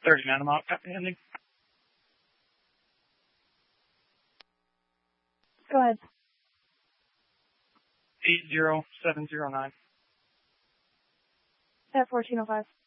30 man amount ending. Go ahead. 80709. At 1405.